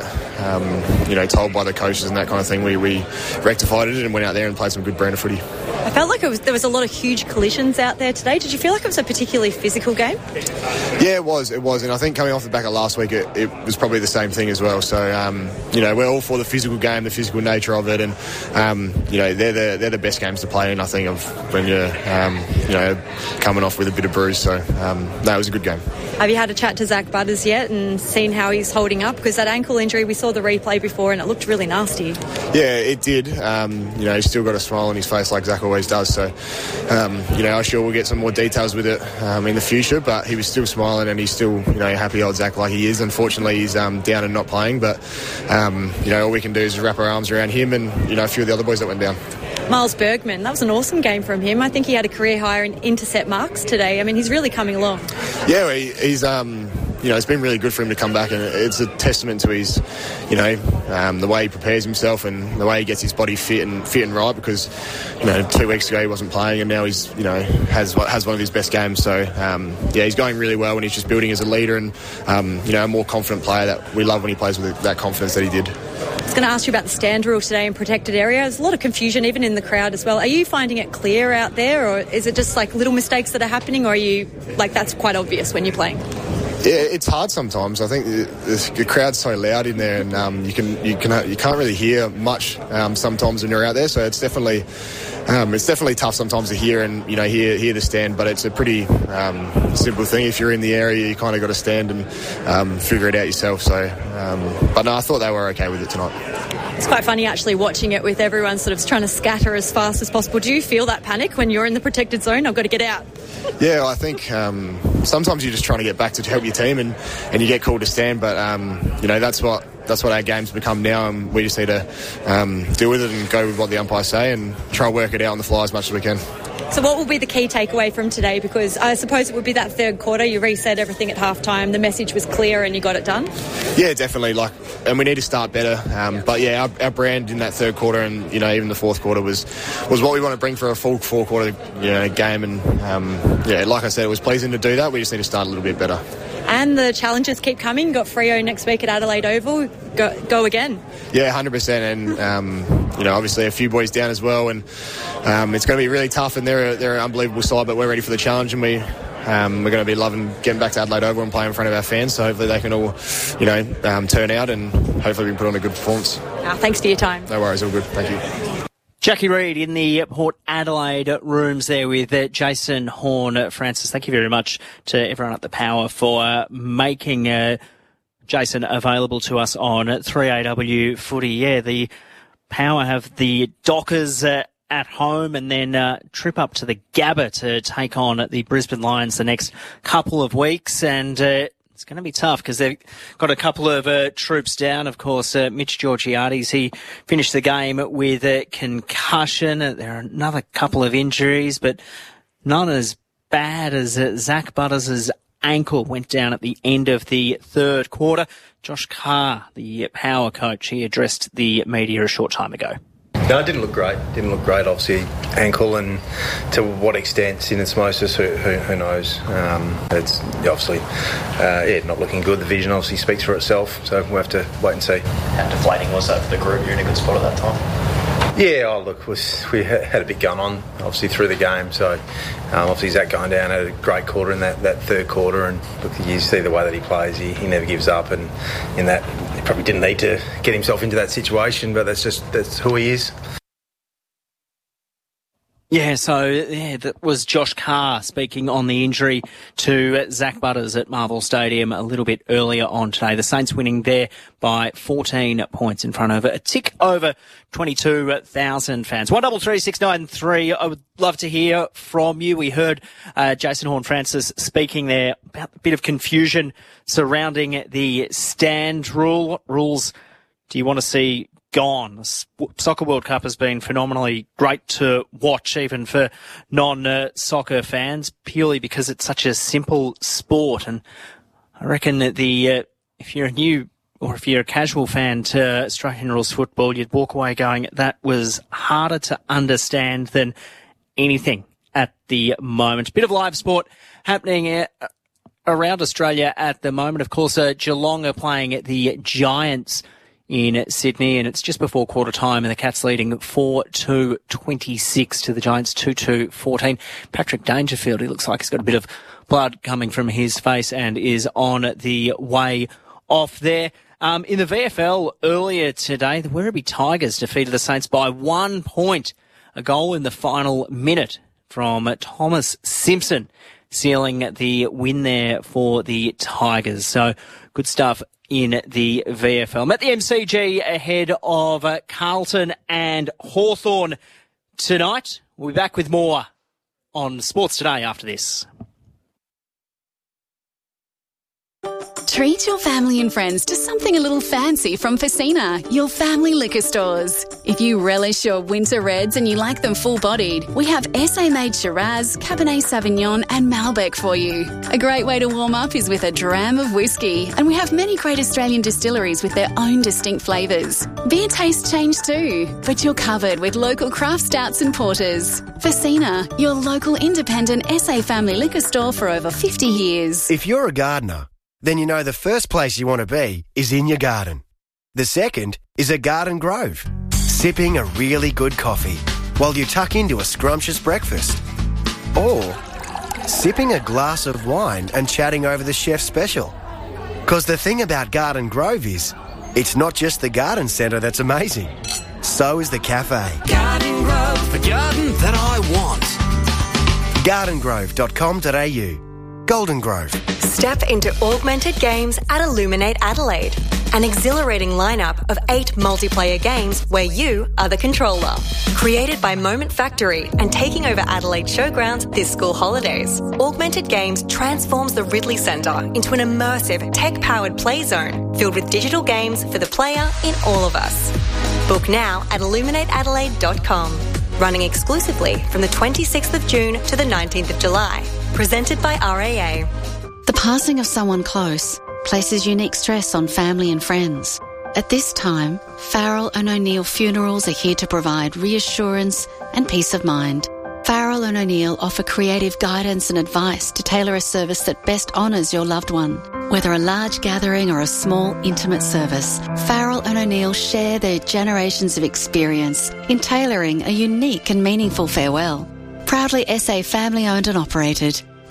told by the coaches and that kind of thing, we rectified it and went out there and played some good brand of footy. I felt like there was a lot of huge collisions out there today. Did you feel like it was a particularly physical game? Yeah, it was, and I think coming off the back of last week, it was probably the same thing as well. So, we're all for the physical game, the physical nature of it, and they're the best games to play in, I think, of when you're coming off with a bit of bruise. So that was a good game. Have you had a chat to Zach Butters yet and seen how he's holding up? Because that ankle injury, we saw the replay before and it looked really nasty. Yeah, it did. He's still got a smile on his face like Zach always does. So, I'm sure we'll get some more details with it in the future, but he was still smiling and he's still, happy old Zach like he is. Unfortunately, he's down and not playing, but, all we can do is wrap our arms around him and, a few of the other boys that went down. Miles Bergman, that was an awesome game from him. I think he had a career high in intercept marks today. I mean, he's really coming along. Yeah, he's it's been really good for him to come back, and it's a testament to his, the way he prepares himself and the way he gets his body fit and right. Because, 2 weeks ago he wasn't playing, and now he's, has one of his best games. So, he's going really well, and he's just building as a leader and, a more confident player that we love when he plays with that confidence that he did. I was going to ask you about the stand rule today in protected area. There's a lot of confusion even in the crowd as well. Are you finding it clear out there, or is it just like little mistakes that are happening, or are you like that's quite obvious when you're playing? Yeah, it's hard sometimes. I think the crowd's so loud in there, and you can't really hear much sometimes when you're out there. So it's definitely tough sometimes to hear and hear the stand. But it's a pretty simple thing. If you're in the area, you kind of got to stand and figure it out yourself. So, but no, I thought they were okay with it tonight. It's quite funny actually watching it with everyone sort of trying to scatter as fast as possible. Do you feel that panic when you're in the protected zone? I've got to get out. Yeah, I think sometimes you're just trying to get back to help your team and you get called to stand, but that's what our game's become now, and we just need to deal with it and go with what the umpires say and try and work it out on the fly as much as we can. So what will be the key takeaway from today? Because I suppose it would be that third quarter. You reset everything at halftime. The message was clear and you got it done. Yeah, definitely. And we need to start better. But yeah, our brand in that third quarter and even the fourth quarter was what we want to bring for a full 4 quarter game. And like I said, it was pleasing to do that. We just need to start a little bit better. And the challenges keep coming. Got Freo next week at Adelaide Oval. Go again. Yeah, 100%. And obviously a few boys down as well. And it's going to be really tough. And they're an unbelievable side, but we're ready for the challenge. And we We're going to be loving getting back to Adelaide Oval and playing in front of our fans, so hopefully they can all, turn out and hopefully we can put on a good performance. Thanks for your time. No worries, all good. Thank you. Jackie Reid in the Port Adelaide rooms there with Jason Horne-Francis. Thank you very much to everyone at the Power for making Jason available to us on 3AW Footy. Yeah, the Power have the Dockers at home and then trip up to the Gabba to take on the Brisbane Lions the next couple of weeks. And it's going to be tough because they've got a couple of troops down. Of course, Mitch Georgiades, he finished the game with a concussion. There are another couple of injuries, but none as bad as Zach Butters' ankle went down at the end of the third quarter. Josh Carr, the Power coach, he addressed the media a short time ago. No, it didn't look great. Obviously, ankle, and to what extent syndesmosis, who knows? It's obviously, not looking good. The vision obviously speaks for itself, so we'll have to wait and see. How deflating was that for the group? You're in a good spot at that time? Yeah, we had a bit going on, obviously, through the game. So, obviously, Zach going down had a great quarter in that third quarter. And look, you see the way that he plays, he never gives up. And in that, he probably didn't need to get himself into that situation, but that's who he is. Yeah, that was Josh Carr speaking on the injury to Zach Butters at Marvel Stadium a little bit earlier on today. The Saints winning there by 14 points in front of a tick over 22,000 fans. 133693. I would love to hear from you. We heard Jason Horne-Francis speaking there about a bit of confusion surrounding the stand rule. What rules do you want to see gone? The Soccer World Cup has been phenomenally great to watch, even for non-soccer fans, purely because it's such a simple sport. And I reckon that if you're a casual fan to Australian rules football, you'd walk away going, that was harder to understand than anything at the moment. Bit of live sport happening around Australia at the moment. Of course, Geelong are playing at the Giants in Sydney, and it's just before quarter time, and the Cats leading 4-2-26 to the Giants 2-2-14. Patrick Dangerfield, he looks like he's got a bit of blood coming from his face and is on the way off there. In the VFL earlier today, the Werribee Tigers defeated the Saints by 1 point. A goal in the final minute from Thomas Simpson, sealing the win there for the Tigers. So good stuff in the VFL. I'm at the MCG ahead of Carlton and Hawthorn tonight. We'll be back with more on Sports Today after this. Treat your family and friends to something a little fancy from Facina, your family liquor stores. If you relish your winter reds and you like them full-bodied, we have SA-made Shiraz, Cabernet Sauvignon and Malbec for you. A great way to warm up is with a dram of whiskey, and we have many great Australian distilleries with their own distinct flavours. Beer tastes change too, but you're covered with local craft stouts and porters. Facina, your local independent SA family liquor store for over 50 years. If you're a gardener, then you know the first place you want to be is in your garden. The second is a garden grove, sipping a really good coffee while you tuck into a scrumptious breakfast. Or sipping a glass of wine and chatting over the chef's special. Because the thing about Garden Grove is, it's not just the garden centre that's amazing. So is the cafe. Garden Grove, the garden that I want. gardengrove.com.au. Golden Grove. Step into Augmented Games at Illuminate Adelaide, an exhilarating lineup of 8 multiplayer games where you are the controller. Created by Moment Factory and taking over Adelaide Showgrounds this school holidays, Augmented Games transforms the Ridley Centre into an immersive, tech-powered play zone filled with digital games for the player in all of us. Book now at illuminateadelaide.com. Running exclusively from the 26th of June to the 19th of July. Presented by RAA. The passing of someone close places unique stress on family and friends. At this time, Farrell & O'Neill Funerals are here to provide reassurance and peace of mind. Farrell & O'Neill offer creative guidance and advice to tailor a service that best honours your loved one. Whether a large gathering or a small, intimate service, Farrell & O'Neill share their generations of experience in tailoring a unique and meaningful farewell. Proudly SA family-owned and operated.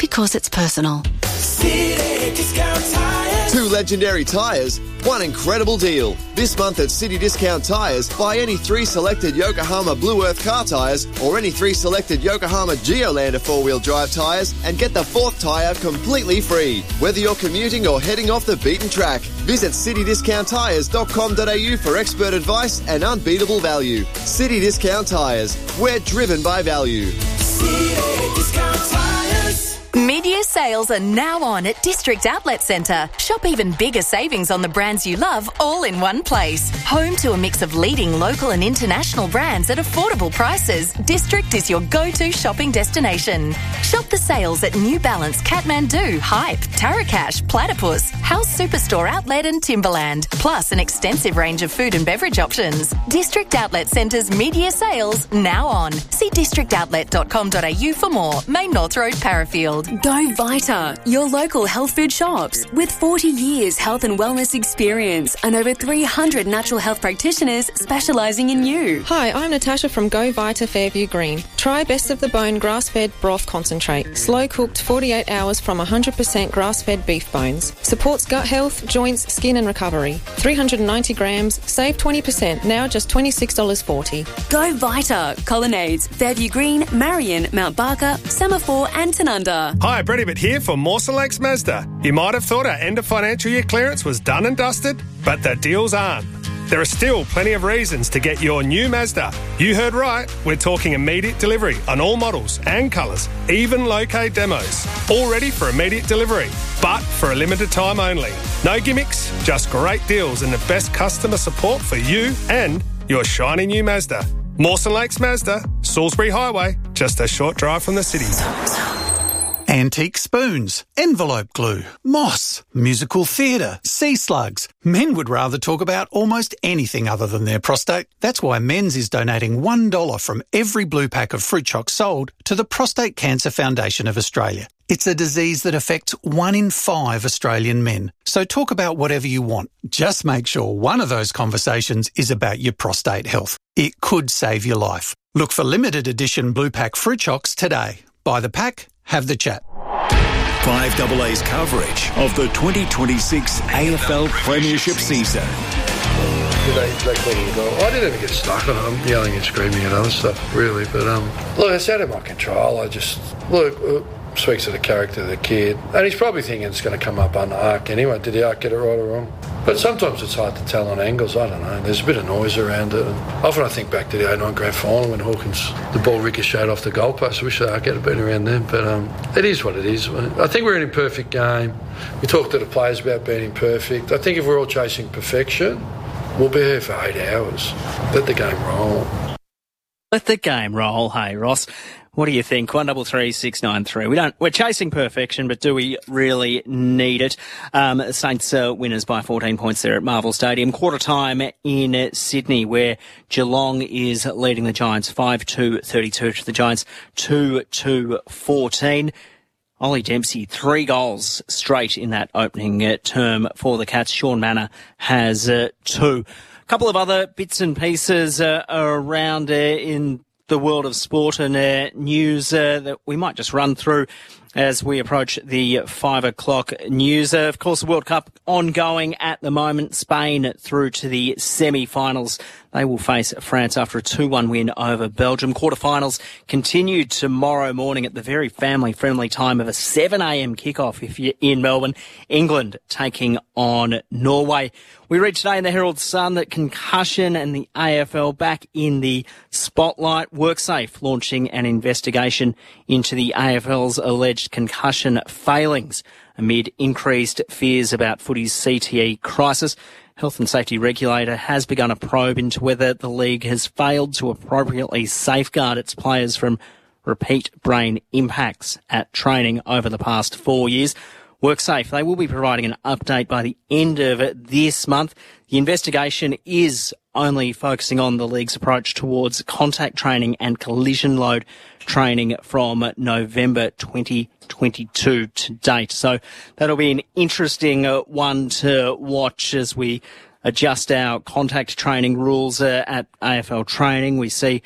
because it's personal. City Discount Tires. 2 legendary tyres, 1 incredible deal. This month at City Discount Tyres, buy any 3 selected Yokohama Blue Earth car tyres or any 3 selected Yokohama Geolander 4-wheel drive tyres and get the 4th tyre completely free. Whether you're commuting or heading off the beaten track, visit citydiscounttyres.com.au for expert advice and unbeatable value. City Discount Tyres. We're driven by value. City Discount Tires. Mid-year sales are now on at District Outlet Centre. Shop even bigger savings on the brands you love all in one place. Home to a mix of leading local and international brands at affordable prices, District is your go-to shopping destination. Shop the sales at New Balance, Kathmandu, Hype, Tarakash, Platypus, House Superstore Outlet and Timberland, plus an extensive range of food and beverage options. District Outlet Centre's mid-year sales now on. See districtoutlet.com.au for more. Main North Road, Parafield. Go Vita, your local health food shops. With 40 years health and wellness experience and over 300 natural health practitioners specialising in you. Hi, I'm Natasha from Go Vita Fairview Green. Try Best of the Bone grass-fed broth concentrate. Slow cooked 48 hours from 100% grass-fed beef bones. Supports gut health, joints, skin and recovery. 390 grams, save 20%, now just $26.40. Go Vita, Colonnades, Fairview Green, Marion, Mount Barker, Semaphore and Tanunda. Hi, Brady Bitt here for Mawson Lakes Mazda. You might have thought our end of financial year clearance was done and dusted, but the deals aren't. There are still plenty of reasons to get your new Mazda. You heard right, we're talking immediate delivery on all models and colours, even low-K demos. All ready for immediate delivery, but for a limited time only. No gimmicks, just great deals and the best customer support for you and your shiny new Mazda. Mawson Lakes Mazda, Salisbury Highway, just a short drive from the city. Antique spoons, envelope glue, moss, musical theatre, sea slugs. Men would rather talk about almost anything other than their prostate. That's why Men's is donating $1 from every blue pack of fruit chocs sold to the Prostate Cancer Foundation of Australia. It's a disease that affects 1 in 5 Australian men. So talk about whatever you want. Just make sure one of those conversations is about your prostate health. It could save your life. Look for limited edition blue pack fruit chocs today. Buy the pack, have the chat. 5AA's coverage of the 2026 AFL Premiership season. They clean the goal. I didn't ever get stuck on it. I'm yelling and screaming and other stuff, really. But look, it's out of my control. I just speaks to the character of the kid, and he's probably thinking it's going to come up on the arc anyway. Did the arc get it right or wrong? But sometimes it's hard to tell on angles. I don't know. There's a bit of noise around it. And often I think back to the 09 grand final when Hawkins, the ball ricocheted off the goalpost. I wish the arc had been around then, but it is what it is. I think we're an imperfect game. We talked to the players about being imperfect. I think if we're all chasing perfection, we'll be here for 8 hours. Let the game roll. Let the game roll. Hey, Ross. What do you think? 133-693. We're chasing perfection, but do we really need it? Saints winners by 14 points there at Marvel Stadium. Quarter time in Sydney, where Geelong is leading the Giants 5-2-32 to the Giants 2-2-14. Ollie Dempsey, 3 goals straight in that opening term for the Cats. Sean Manor has 2. A couple of other bits and pieces around in the world of sport and news that we might just run through as we approach the 5 o'clock news. Of course, the World Cup ongoing at the moment. Spain through to the semi-finals. They will face France after a 2-1 win over Belgium. Quarterfinals continue tomorrow morning at the very family-friendly time of a 7 a.m. kickoff if you're in Melbourne. England taking on Norway. We read today in the Herald Sun that concussion and the AFL back in the spotlight. WorkSafe launching an investigation into the AFL's alleged concussion failings amid increased fears about footy's CTE crisis. Health and Safety Regulator has begun a probe into whether the league has failed to appropriately safeguard its players from repeat brain impacts at training over the past 4 years. WorkSafe, they will be providing an update by the end of this month. The investigation is only focusing on the league's approach towards contact training and collision load training from November 2022 to date. So that'll be an interesting one to watch as we adjust our contact training rules at AFL training. We see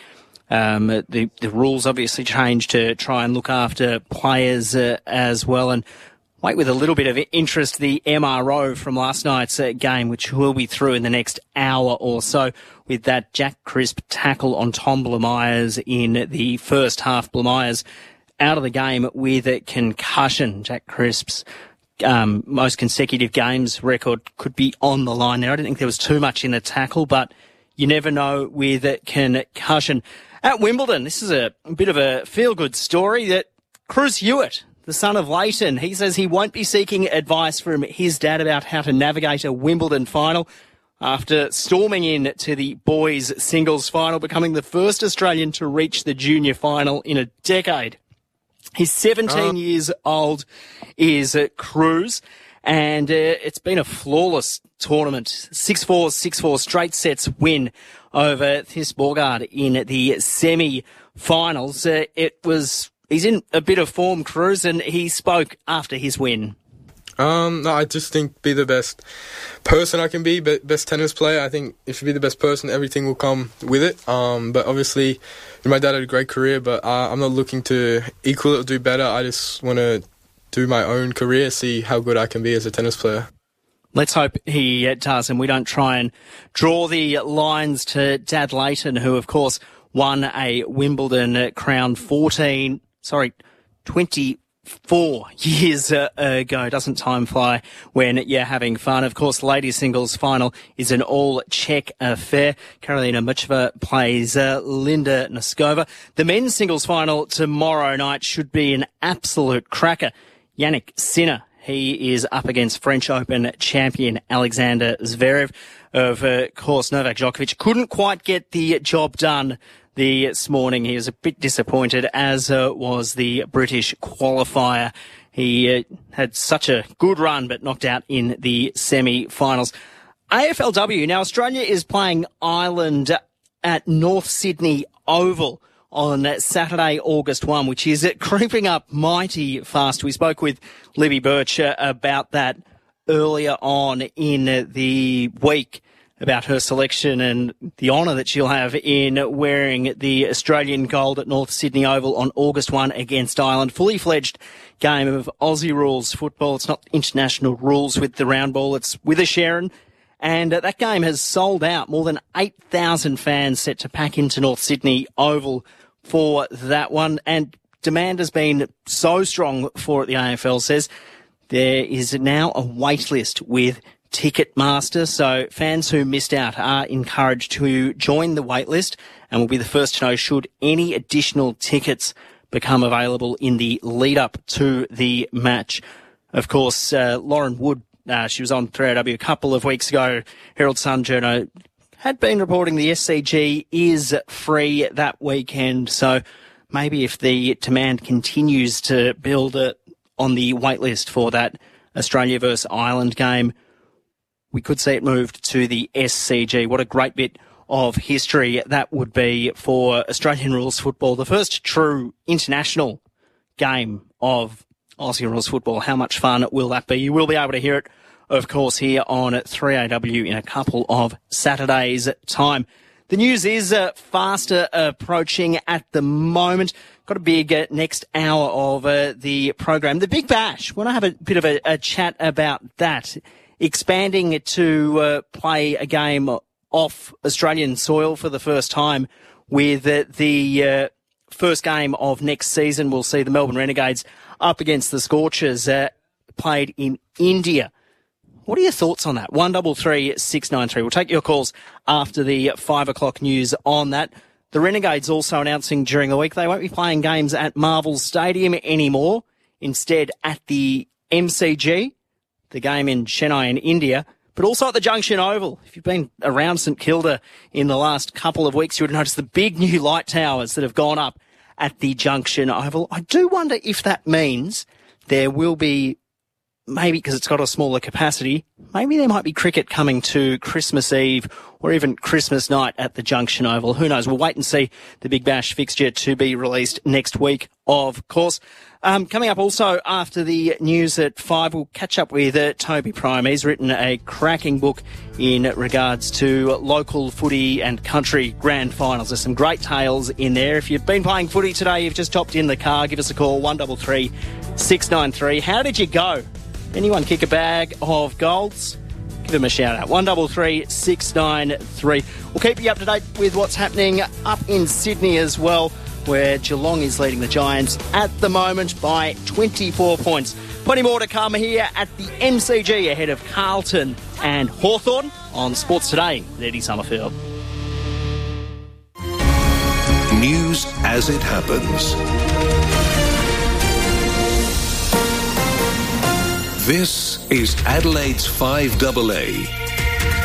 The rules obviously changed to try and look after players as well. And wait with a little bit of interest the MRO from last night's game, which we'll be through in the next hour or so, with that Jack Crisp tackle on Tom Blamires in the first half. Blamires out of the game with a concussion. Jack Crisp's most consecutive games record could be on the line there. I don't think there was too much in the tackle, but you never know with a concussion. At Wimbledon, this is a bit of a feel-good story that Cruz Hewitt, the son of Leighton, he says he won't be seeking advice from his dad about how to navigate a Wimbledon final after storming in to the boys' singles final, becoming the first Australian to reach the junior final in a decade. He's 17 years old, is Cruz, and it's been a flawless tournament. 6-4, 6-4 straight sets win over Thys Bøgaard in the semi-finals. He's in a bit of form, Cruz, and he spoke after his win. No, I just think be the best person I can be, best tennis player. I think if you be the best person, everything will come with it. But obviously, my dad had a great career, but I'm not looking to equal it or do better. I just want to do my own career, see how good I can be as a tennis player. Let's hope he does, and we don't try and draw the lines to Dad Leighton, who, of course, won a Wimbledon crown 24 years ago. Doesn't time fly when you're having fun? Of course, ladies singles final is an all-Czech affair. Karolina Muchova plays Linda Noskova. The men's singles final tomorrow night should be an absolute cracker. Yannick Sinner, he is up against French Open champion Alexander Zverev. Of course, Novak Djokovic couldn't quite get the job done this morning. He was a bit disappointed, as was the British qualifier. He had such a good run, but knocked out in the semi-finals. AFLW. Now, Australia is playing Ireland at North Sydney Oval on Saturday, August 1, which is creeping up mighty fast. We spoke with Libby Birch about that earlier on in the week, about her selection and the honour that she'll have in wearing the Australian gold at North Sydney Oval on August 1 against Ireland. Fully fledged game of Aussie rules football. It's not international rules with the round ball. It's with a Sharon. And that game has sold out. More than 8,000 fans set to pack into North Sydney Oval for that one. And demand has been so strong for it, the AFL says. There is now a wait list with Ticketmaster, so fans who missed out are encouraged to join the wait list and will be the first to know should any additional tickets become available in the lead-up to the match. Of course, Lauren Wood, she was on 3AW a couple of weeks ago. Herald Sun journo had been reporting the SCG is free that weekend, so maybe if the demand continues to build on the wait list for that Australia versus Ireland game, we could see it moved to the SCG. What a great bit of history that would be for Australian rules football. The first true international game of Aussie rules football. How much fun will that be? You will be able to hear it, of course, here on 3AW in a couple of Saturdays' time. The news is faster approaching at the moment. Got a big next hour of the program. The Big Bash. Want to have a bit of a chat about that. Expanding to play a game off Australian soil for the first time with the first game of next season. We'll see the Melbourne Renegades up against the Scorchers played in India. What are your thoughts on that? 133 693. We'll take your calls after the 5 o'clock news on that. The Renegades also announcing during the week they won't be playing games at Marvel Stadium anymore. Instead, at the MCG. The game in Chennai in India, but also at the Junction Oval. If you've been around St Kilda in the last couple of weeks, you would have noticed the big new light towers that have gone up at the Junction Oval. I do wonder if that means there will be, maybe because it's got a smaller capacity, maybe there might be cricket coming to Christmas Eve or even Christmas night at the Junction Oval. Who knows? We'll wait and see. The Big Bash fixture to be released next week of course. Coming up also after the news at 5, we'll catch up with Toby Prime. He's written a cracking book in regards to local footy and country grand finals. There's some great tales in there. If you've been playing footy today, you've just hopped in the car, give us a call, 133 693. How did you go? Anyone kick a bag of golds? Give them a shout out, 133 693. We'll keep you up to date with what's happening up in Sydney as well, where Geelong is leading the Giants at the moment by 24 points. Plenty more to come here at the MCG ahead of Carlton and Hawthorn on Sports Today with Eddie Summerfield. News as it happens. This is Adelaide's 5AA.